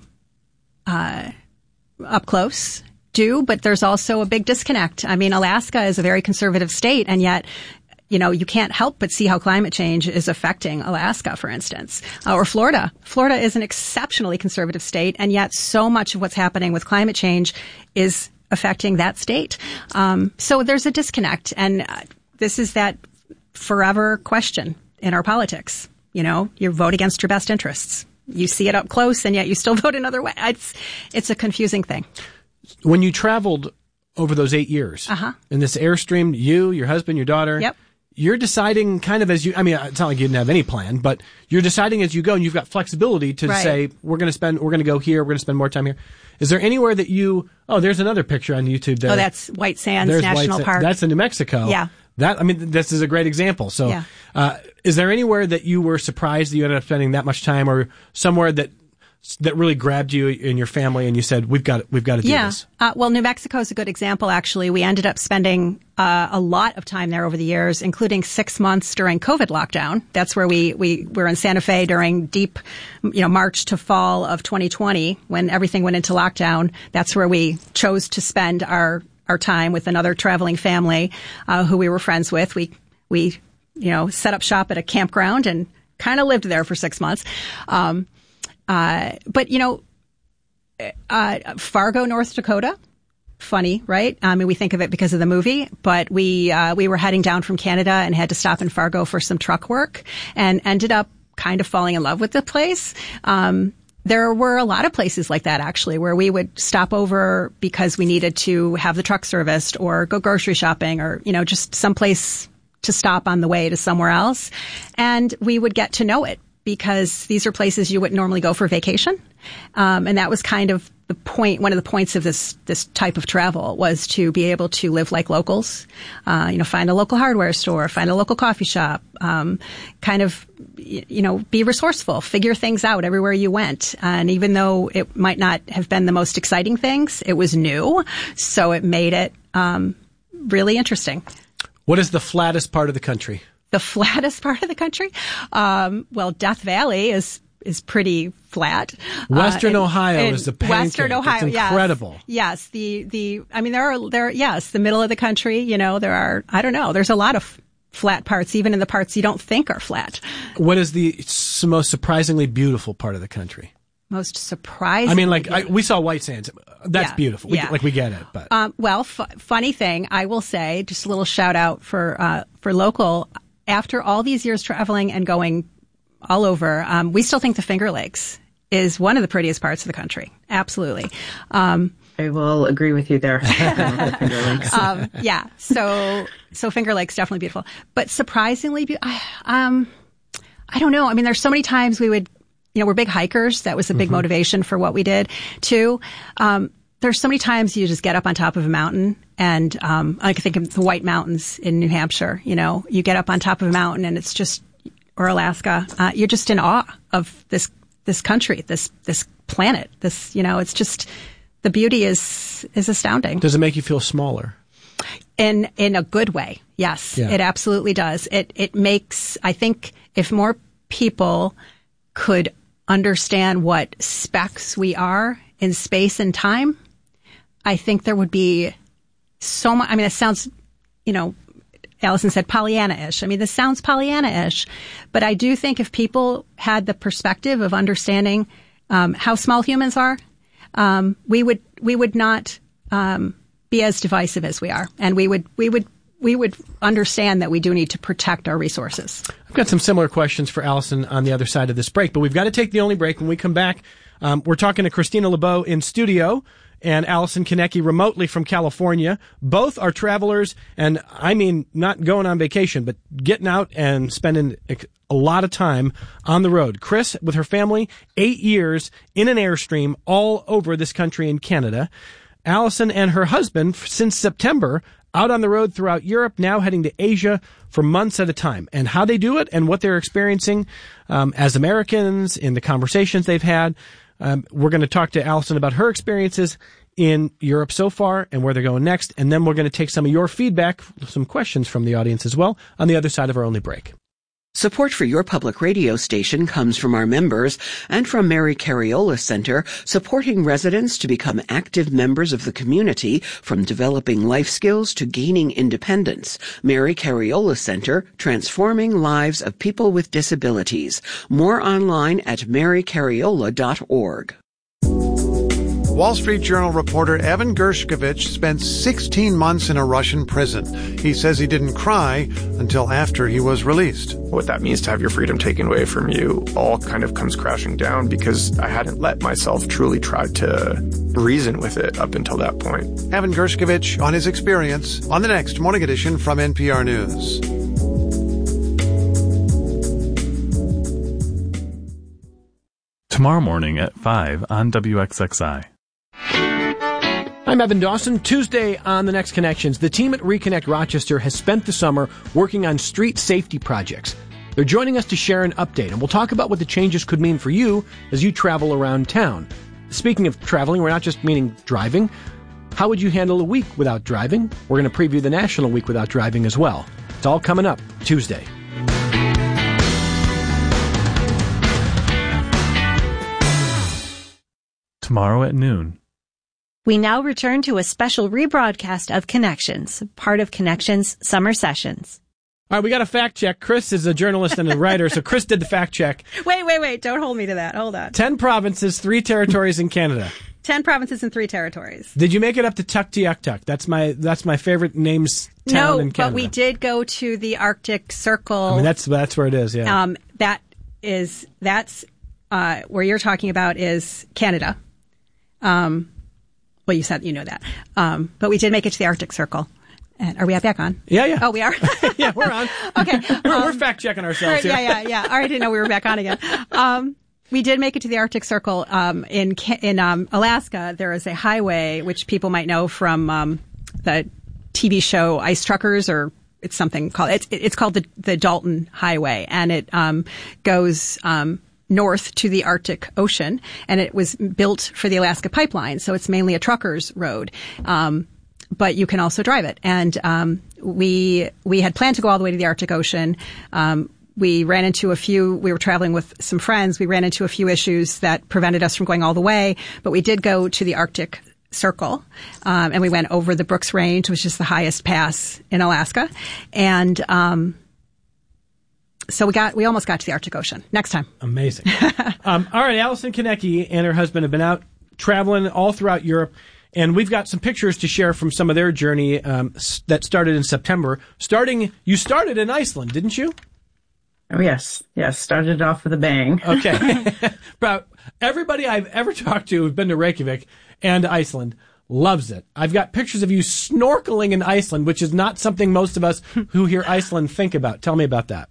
Speaker 16: uh, up close do, but there's also a big disconnect. I mean, Alaska is a very conservative state, and yet, you know, you can't help but see how climate change is affecting Alaska, for instance, uh, or Florida. Florida is an exceptionally conservative state, and yet so much of what's happening with climate change is affecting that state. Um, so there's a disconnect, and uh, this is that forever question in our politics. You know, you vote against your best interests. You see it up close, and yet you still vote another way. It's it's a confusing thing.
Speaker 8: When you traveled over those eight years
Speaker 16: Uh-huh.
Speaker 8: in this Airstream, you, your husband, your daughter,
Speaker 16: Yep.
Speaker 8: you're deciding kind of as you, I mean, it's not like you didn't have any plan, but you're deciding as you go, and you've got flexibility to
Speaker 16: Right.
Speaker 8: say, we're going to spend, we're going to go here, we're going to spend more time here. Is there anywhere that you, oh, there's another picture on YouTube there.
Speaker 16: Oh, that's White Sands
Speaker 8: There's
Speaker 16: National
Speaker 8: White Sa-
Speaker 16: Park.
Speaker 8: That's in New Mexico.
Speaker 16: Yeah.
Speaker 8: That, I mean, this is a great example. So,
Speaker 16: Yeah.
Speaker 8: uh, is there anywhere that you were surprised that you ended up spending that much time, or somewhere that, that really grabbed you and your family and you said, we've got, we've got to do
Speaker 16: yeah.
Speaker 8: this?
Speaker 16: Uh, well, New Mexico is a good example, actually. We ended up spending uh, a lot of time there over the years, including six months during COVID lockdown. That's where we, we were in Santa Fe during deep, you know, March to fall of twenty twenty, when everything went into lockdown. That's where we chose to spend our, our time with another traveling family uh, who we were friends with. We, we you know, set up shop at a campground and kind of lived there for six months. Um, uh, but, you know, uh, Fargo, North Dakota, funny, right? I mean, we think of it because of the movie, but we, uh, we were heading down from Canada and had to stop in Fargo for some truck work and ended up kind of falling in love with the place. Um, There were a lot of places like that, actually, where we would stop over because we needed to have the truck serviced or go grocery shopping or, you know, just someplace to stop on the way to somewhere else. And we would get to know it because these are places you wouldn't normally go for vacation. Um, and that was kind of the point, one of the points of this, this type of travel was to be able to live like locals, uh, you know, find a local hardware store, find a local coffee shop, um, kind of, you know, be resourceful, figure things out everywhere you went. And even though it might not have been the most exciting things, it was new. So it made it, um, really interesting.
Speaker 8: What is the flattest part of the country?
Speaker 16: The flattest part of the country? Um, well, Death Valley is is pretty flat.
Speaker 8: Western
Speaker 16: uh, and,
Speaker 8: Ohio
Speaker 16: and
Speaker 8: is the pancake.
Speaker 16: Western Ohio,
Speaker 8: it's incredible.
Speaker 16: Yes, yes. The the I mean, there are there. Yes, the middle of the country. You know, there are. I don't know. There's a lot of flat parts, even in the parts you don't think are flat.
Speaker 8: What is the most surprisingly beautiful part of the country?
Speaker 16: Most surprising.
Speaker 8: I mean, like I, we saw White Sands. That's
Speaker 16: yeah,
Speaker 8: beautiful. We,
Speaker 16: yeah.
Speaker 8: Like we get it, but
Speaker 16: um, well, f- funny thing, I will say, just a little shout out for uh, for local. After all these years traveling and going all over, um, we still think the Finger Lakes is one of the prettiest parts of the country. Absolutely. Um,
Speaker 17: I will agree with you there.
Speaker 16: Finger Lakes. um, yeah. So so Finger Lakes definitely beautiful, but surprisingly, be- I, um, I don't know. I mean, there's so many times we would. You know, we're big hikers. That was a big mm-hmm. motivation for what we did, too. Um, there's so many times you just get up on top of a mountain and, um, I can think of the White Mountains in New Hampshire. You know, you get up on top of a mountain and it's just, or Alaska, uh, you're just in awe of this, this country, this, this planet, this, you know, it's just, the beauty is, is astounding.
Speaker 8: Does it make you feel smaller?
Speaker 16: In, in a good way. Yes, yeah. It absolutely does. It, it makes, I think if more people could understand what specks we are in space and time, I think there would be so much. I mean, it sounds, you know, Allison said Pollyanna-ish. I mean, this sounds Pollyanna-ish, but I do think if people had the perspective of understanding um, how small humans are, um, we would we would not um, be as divisive as we are, and we would we would. we would understand that we do need to protect our resources.
Speaker 8: I've got some similar questions for Allison on the other side of this break, but we've got to take the only break. When we come back, um, we're talking to Christina LeBeau in studio and Allison Konecki remotely from California. Both are travelers, and I mean not going on vacation, but getting out and spending a lot of time on the road. Chris, with her family, eight years in an Airstream all over this country in Canada. Allison and her husband, since September, out on the road throughout Europe, now heading to Asia for months at a time. And how they do it and what they're experiencing um, as Americans in the conversations they've had. Um, we're going to talk to Allison about her experiences in Europe so far and where they're going next. And then we're going to take some of your feedback, some questions from the audience as well, on the other side of our only break.
Speaker 3: Support for your public radio station comes from our members and from Mary Cariola Center, supporting residents to become active members of the community, from developing life skills to gaining independence. Mary Cariola Center, transforming lives of people with disabilities. More online at mary cariola dot org.
Speaker 6: Wall Street Journal reporter Evan Gershkovich spent sixteen months in a Russian prison. He says he didn't cry until after he was released.
Speaker 18: What that means to have your freedom taken away from you all kind of comes crashing down because I hadn't let myself truly try to reason with it up until that point.
Speaker 6: Evan Gershkovich on his experience on the next Morning Edition from N P R News.
Speaker 19: Tomorrow morning at five on W X X I.
Speaker 8: I'm Evan Dawson. Tuesday on The Next Connections, the team at Reconnect Rochester has spent the summer working on street safety projects. They're joining us to share an update, and we'll talk about what the changes could mean for you as you travel around town. Speaking of traveling, we're not just meaning driving. How would you handle a week without driving? We're going to preview the National Week Without Driving as well. It's all coming up Tuesday.
Speaker 19: Tomorrow at noon.
Speaker 20: We now return to a special rebroadcast of Connections, part of Connections Summer Sessions.
Speaker 8: All right, we got a fact check. Chris is a journalist and a writer, so Chris did the fact check.
Speaker 16: Wait, wait, wait. Don't hold me to that. Hold on.
Speaker 8: Ten provinces, three territories in Canada.
Speaker 16: Ten provinces and three territories.
Speaker 8: Did you make it up to Tuktoyaktuk? That's my that's my favorite names town
Speaker 16: no,
Speaker 8: in Canada.
Speaker 16: but we did go to the Arctic Circle.
Speaker 8: I mean, that's that's where it is, yeah.
Speaker 16: Um, that is, that's, uh, where you're talking about is Canada. Um, well, you said you know that. Um, but we did make it to the Arctic Circle. And are we back on?
Speaker 8: Yeah, yeah.
Speaker 16: Oh, we are?
Speaker 8: Yeah, we're on.
Speaker 16: Okay.
Speaker 8: We're,
Speaker 16: um,
Speaker 8: we're fact-checking ourselves here.
Speaker 16: Yeah, yeah, yeah. All right, I didn't know we were back on again. Um, we did make it to the Arctic Circle. Um, in in um, Alaska, there is a highway, which people might know from um, the T V show Ice Truckers, or it's something called, it's, it's called the, the Dalton Highway. And it um, goes um, north to the Arctic Ocean. And it was built for the Alaska Pipeline. So it's mainly a trucker's road. Um But you can also drive it. And um, we we had planned to go all the way to the Arctic Ocean. Um, we ran into a few, we were traveling with some friends. We ran into a few issues that prevented us from going all the way. But we did go to the Arctic Circle. Um, and we went over the Brooks Range, which is the highest pass in Alaska. And um, so we got, we almost got to the Arctic Ocean. Next time.
Speaker 8: Amazing. um, all right, Allison Konecki and her husband have been out traveling all throughout Europe. And we've got some pictures to share from some of their journey um, s- that started in September. Starting, you started in Iceland, didn't you?
Speaker 17: Oh, yes. Yes, started off with a bang.
Speaker 8: Okay. But everybody I've ever talked to who's been to Reykjavik and Iceland loves it. I've got pictures of you snorkeling in Iceland, which is not something most of us who hear Iceland think about. Tell me about that.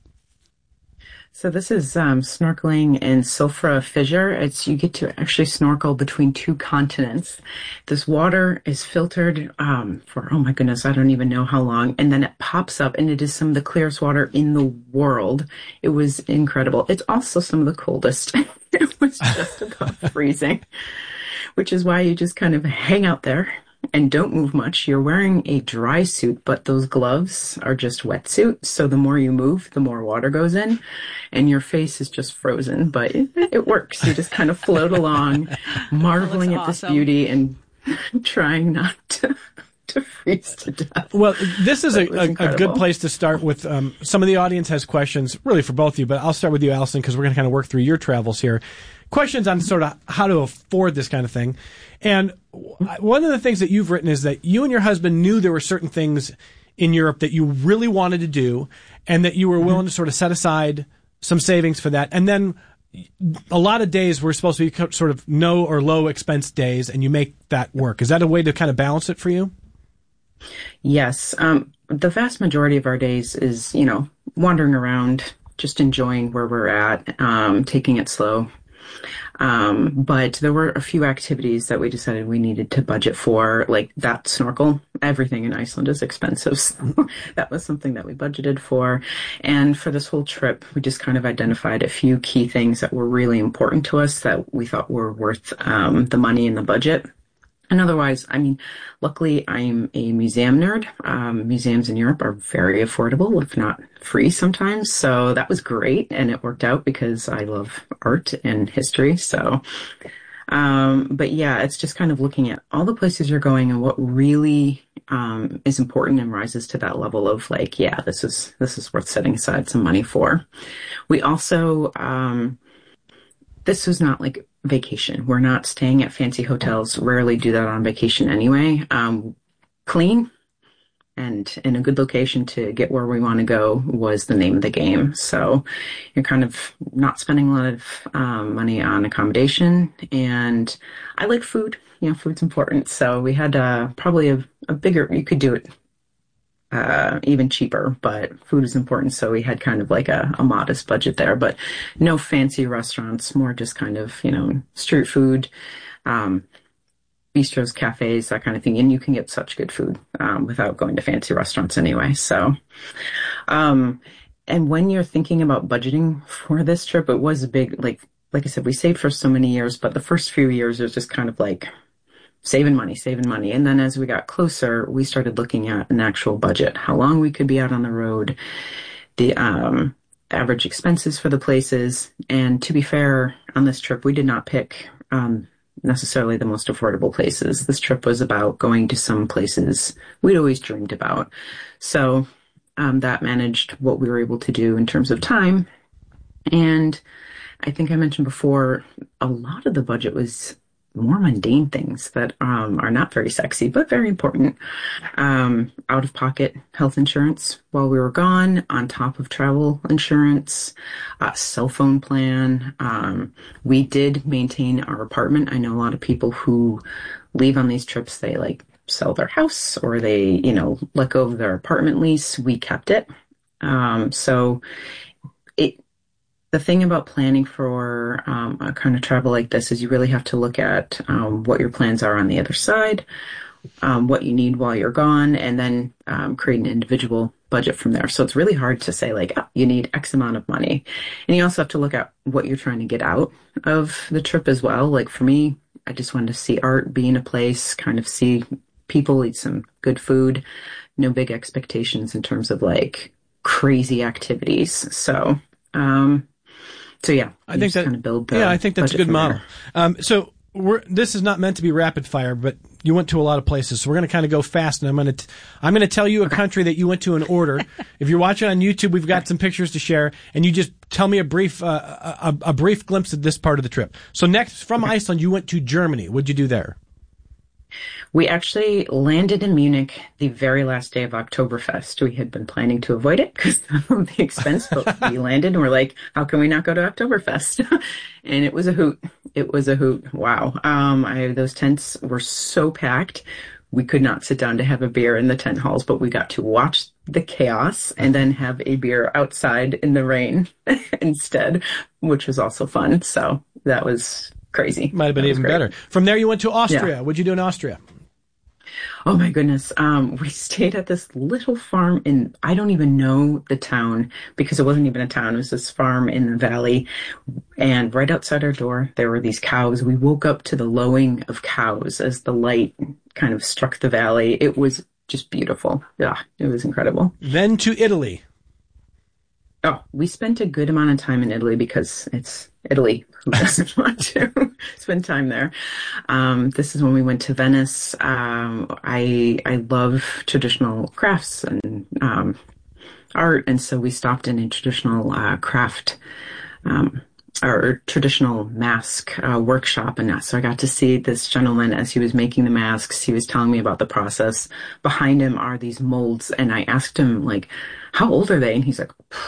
Speaker 17: So this is um, snorkeling in Sulfra Fissure. It's you get to actually snorkel between two continents. This water is filtered um, for, oh my goodness, I don't even know how long. And then it pops up and it is some of the clearest water in the world. It was incredible. It's also some of the coldest. It was just about freezing, which is why you just kind of hang out there and don't move much. You're wearing a dry suit, but those gloves are just wetsuit. So the more you move, the more water goes in, and your face is just frozen. But it, it works. You just kind of float along, marveling at this
Speaker 16: awesome.
Speaker 17: beauty and trying not to, to freeze to death.
Speaker 8: Well, this is a, a, a
Speaker 17: incredible.
Speaker 8: good place to start with. Um, some of the audience has questions, really for both of you, but I'll start with you, Allison, because we're going to kind of work through your travels here. Questions on sort of how to afford this kind of thing. And one of the things that you've written is that you and your husband knew there were certain things in Europe that you really wanted to do and that you were willing to sort of set aside some savings for that. And then a lot of days were supposed to be sort of no or low expense days, and you make that work. Is that a way to kind of balance it for you?
Speaker 17: Yes. Um, the vast majority of our days is, you know, wandering around, just enjoying where we're at, um, taking it slow. Um, but there were a few activities that we decided we needed to budget for, like that snorkel. Everything in Iceland is expensive. So that was something that we budgeted for. And for this whole trip, we just kind of identified a few key things that were really important to us that we thought were worth um, the money and the budget. And otherwise, I mean, luckily I'm a museum nerd. Um, museums in Europe are very affordable, if not free sometimes. So that was great. And it worked out because I love art and history. So, um, but yeah, it's just kind of looking at all the places you're going and what really, um, is important and rises to that level of like, yeah, this is, this is worth setting aside some money for. We also, um, this was not like vacation. We're not staying at fancy hotels. Rarely do that on vacation anyway. Um, clean and in a good location to get where we want to go was the name of the game. So you're kind of not spending a lot of um, money on accommodation. And I like food. You know, food's important. So we had uh, probably a, a bigger, you could do it Uh, even cheaper, but food is important. So we had kind of like a, a modest budget there, but no fancy restaurants, more just kind of, you know, street food, um, bistros, cafes, that kind of thing. And you can get such good food, um, without going to fancy restaurants anyway. So, um, and when you're thinking about budgeting for this trip, it was a big, like, like I said, we saved for so many years, but the first few years it was just kind of like, saving money, saving money. And then as we got closer, we started looking at an actual budget, how long we could be out on the road, the um, average expenses for the places. And to be fair, on this trip, we did not pick um, necessarily the most affordable places. This trip was about going to some places we'd always dreamed about. So um, that managed what we were able to do in terms of time. And I think I mentioned before, a lot of the budget was more mundane things that um, are not very sexy, but very important. Um, out-of-pocket health insurance while we were gone, on top of travel insurance, a cell phone plan. Um, we did maintain our apartment. I know a lot of people who leave on these trips, they like sell their house or they, you know, let go of their apartment lease. We kept it. Um, so it, The thing about planning for um, a kind of travel like this is you really have to look at um, what your plans are on the other side, um, what you need while you're gone, and then um, create an individual budget from there. So it's really hard to say like, oh, you need X amount of money. And you also have to look at what you're trying to get out of the trip as well. Like for me, I just wanted to see art, be in a place, kind of see people, eat some good food, no big expectations in terms of like crazy activities. So, um, So yeah,
Speaker 8: I think that
Speaker 17: kind of build the
Speaker 8: yeah, I think that's a good model. Um, so we're, this is not meant to be rapid fire, but you went to a lot of places, so we're going to kind of go fast. And I'm going to I'm going to tell you a country that you went to in order. If you're watching on YouTube, we've got some pictures to share, and you just tell me a brief uh, a, a brief glimpse of this part of the trip. So next, from okay. Iceland, you went to Germany. What'd you do there?
Speaker 17: We actually landed in Munich the very last day of Oktoberfest. We had been planning to avoid it because of the expense, but we landed and we're like, how can we not go to Oktoberfest? And it was a hoot. It was a hoot. Wow. Um, I, those tents were so packed. We could not sit down to have a beer in the tent halls, but we got to watch the chaos and then have a beer outside in the rain instead, which was also fun. So that was crazy.
Speaker 8: Might have been even great. Better. From there, you went to Austria. Yeah. What'd you do in Austria?
Speaker 17: Oh my goodness. Um, we stayed at this little farm in, I don't even know the town because it wasn't even a town. It was this farm in the valley. And right outside our door, there were these cows. We woke up to the lowing of cows as the light kind of struck the valley. It was just beautiful. Yeah, it was incredible.
Speaker 8: Then to Italy.
Speaker 17: Oh, we spent a good amount of time in Italy because it's Italy. Who doesn't want to spend time there? Um, this is when we went to Venice. Um, I I love traditional crafts and um, art, and so we stopped in a traditional uh, craft um, or traditional mask uh, workshop, and so I got to see this gentleman as he was making the masks. He was telling me about the process. Behind him are these molds, and I asked him like, "How old are they?" And he's like,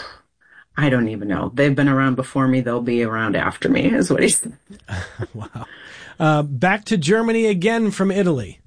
Speaker 17: I don't even know. They've been around before me. They'll be around after me, is what he said.
Speaker 8: Wow. Uh, back to Germany again from Italy.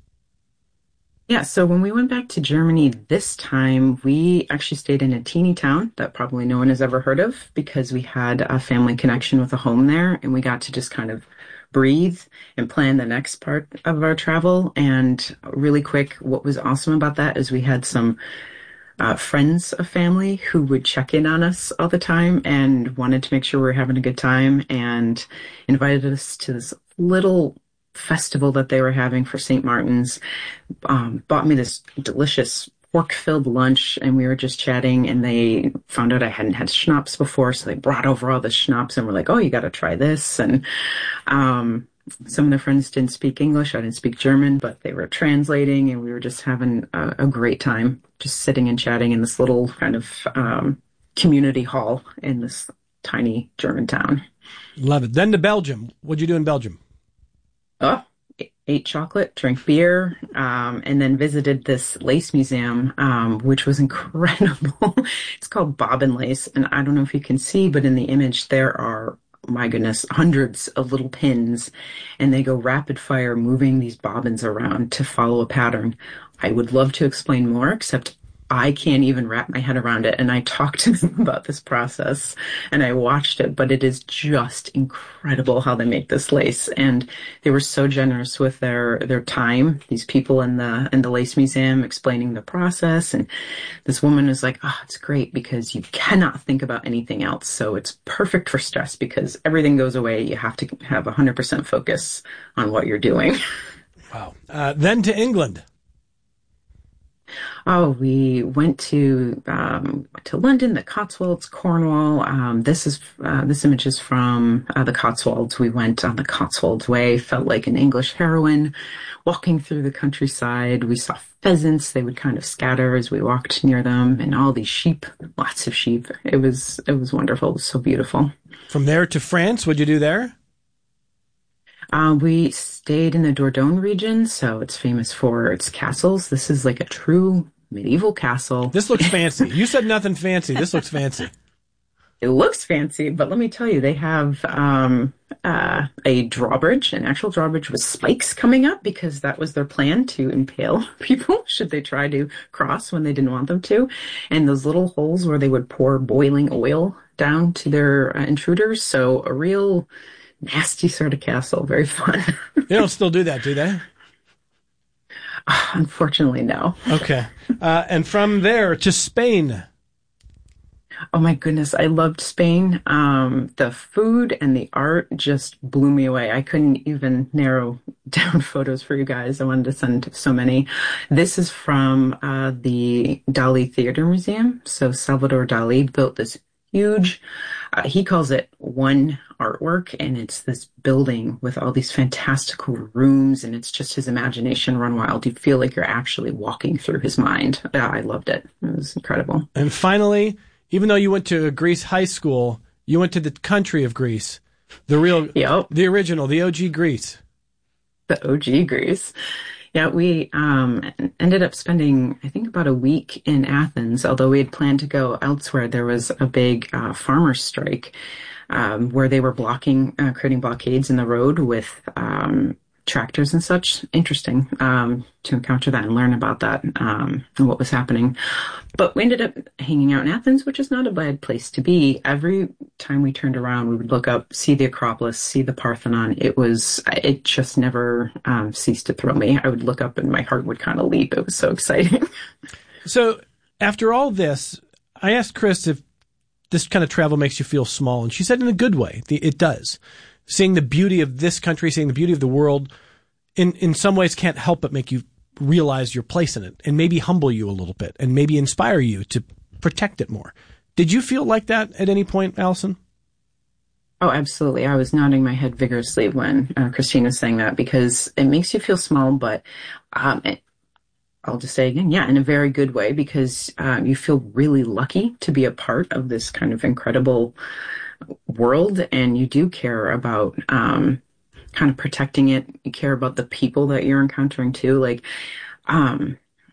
Speaker 17: Yeah, so when we went back to Germany this time, we actually stayed in a teeny town that probably no one has ever heard of because we had a family connection with a home there, and we got to just kind of breathe and plan the next part of our travel. And really quick, what was awesome about that is we had some Uh, friends of family who would check in on us all the time and wanted to make sure we were having a good time and invited us to this little festival that they were having for Saint Martin's, um, bought me this delicious pork-filled lunch, and we were just chatting, and they found out I hadn't had schnapps before, so they brought over all the schnapps and were like, oh, you got to try this. And um, some of their friends didn't speak English. I didn't speak German, but they were translating, and we were just having a, a great time, just sitting and chatting in this little kind of um, community hall in this tiny German town.
Speaker 8: Love it. Then to Belgium. What'd you do in Belgium?
Speaker 17: Oh, ate chocolate, drank beer, um, and then visited this lace museum, um, which was incredible. It's called Bobbin Lace, and I don't know if you can see, but in the image there are, my goodness, hundreds of little pins, and they go rapid fire moving these bobbins around to follow a pattern. I would love to explain more, except I can't even wrap my head around it. And I talked to them about this process and I watched it, but it is just incredible how they make this lace. And they were so generous with their, their time, these people in the, in the lace museum explaining the process. And this woman was like, oh, it's great because you cannot think about anything else. So it's perfect for stress because everything goes away. You have to have a hundred percent focus on what you're doing.
Speaker 8: Wow. Uh, then to England.
Speaker 17: Oh, we went to um, to London, the Cotswolds, Cornwall. Um, this is uh, this image is from uh, the Cotswolds. We went on the Cotswolds Way. Felt like an English heroine, walking through the countryside. We saw pheasants. They would kind of scatter as we walked near them, and all these sheep. Lots of sheep. It was it was wonderful. It was so beautiful.
Speaker 8: From there to France, what'd you do there?
Speaker 17: Uh, we stayed in the Dordogne region, so it's famous for its castles. This is like a true medieval castle.
Speaker 8: This looks fancy. You said nothing fancy. This looks fancy.
Speaker 17: It looks fancy, but let me tell you, they have um, uh, a drawbridge, an actual drawbridge with spikes coming up, because that was their plan, to impale people should they try to cross when they didn't want them to. And those little holes where they would pour boiling oil down to their uh, intruders. So a real nasty sort of castle. Very fun.
Speaker 8: They don't still do that, do they?
Speaker 17: Unfortunately, no.
Speaker 8: Okay. Uh, and from there to Spain.
Speaker 17: Oh my goodness, I loved Spain. Um, the food and the art just blew me away. I couldn't even narrow down photos for you guys. I wanted to send so many. This is from uh, the Dali Theater Museum. So Salvador Dali built this huge, uh, he calls it one artwork, and it's this building with all these fantastical rooms, and it's just his imagination run wild. You feel like you're actually walking through his mind. Uh, I loved it. It was incredible.
Speaker 8: And finally, even though you went to Greece high school, you went to the country of Greece, the real,
Speaker 17: yep.
Speaker 8: the original, the O G Greece.
Speaker 17: The O G Greece. Yeah, we um, ended up spending, I think, about a week in Athens. Although we had planned to go elsewhere, there was a big uh, farmers' strike um, where they were blocking, uh, creating blockades in the road with um, tractors and such. Interesting um, to encounter that and learn about that um, and what was happening. But we ended up hanging out in Athens, which is not a bad place to be. Every time we turned around, we would look up, see the Acropolis, see the Parthenon. It was, it just never um, ceased to thrill me. I would look up and my heart would kind of leap. It was so exciting.
Speaker 8: So after all this, I asked Chris if this kind of travel makes you feel small, and she said in a good way. It does. Seeing the beauty of this country, seeing the beauty of the world, in, in some ways can't help but make you realize your place in it, and maybe humble you a little bit, and maybe inspire you to protect it more. Did you feel like that at any point, Allison?
Speaker 17: Oh, absolutely. I was nodding my head vigorously when uh, Christine was saying that, because it makes you feel small, but um, it, I'll just say again, yeah, in a very good way, because uh, you feel really lucky to be a part of this kind of incredible world, and you do care about um, kind of protecting it. You care about the people that you're encountering too. Like, um,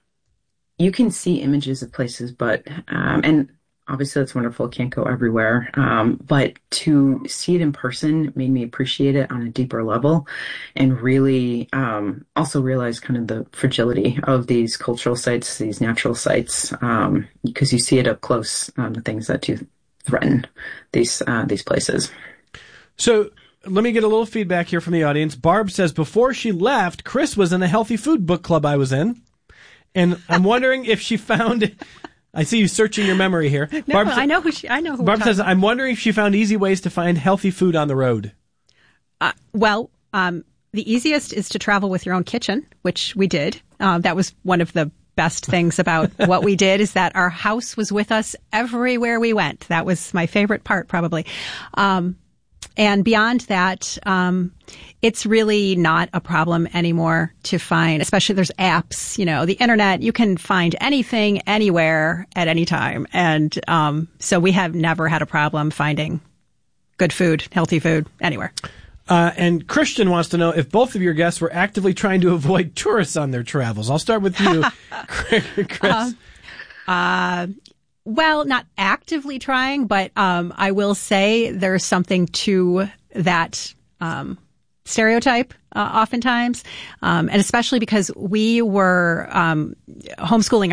Speaker 17: you can see images of places, but, um, and obviously that's wonderful. Can't go everywhere. Um, but to see it in person made me appreciate it on a deeper level, and really, um, also realize kind of the fragility of these cultural sites, these natural sites, um, because you see it up close, um, the things that do threaten these, uh, these places.
Speaker 8: So, let me get a little feedback here from the audience. Barb says, before she left, Chris was in a healthy food book club I was in. And I'm wondering if she found, I see you searching your memory here.
Speaker 16: No,
Speaker 8: Barb,
Speaker 16: I know who she, I know who
Speaker 8: Barb says, I'm wondering if she found easy ways to find healthy food on the road.
Speaker 16: Uh, well, um, the easiest is to travel with your own kitchen, which we did. Uh, that was one of the best things about what we did, is that our house was with us everywhere we went. That was my favorite part, probably. Um, And beyond that, um, it's really not a problem anymore to find, especially there's apps, you know, the internet, you can find anything, anywhere, at any time. And um, so we have never had a problem finding good food, healthy food, anywhere.
Speaker 8: Uh, and Christian wants to know if both of your guests were actively trying to avoid tourists on their travels. I'll start with you, Chris.
Speaker 16: Uh, uh Well, not actively trying, but um, I will say there's something to that um, stereotype uh, oftentimes, um, and especially because we were um, homeschooling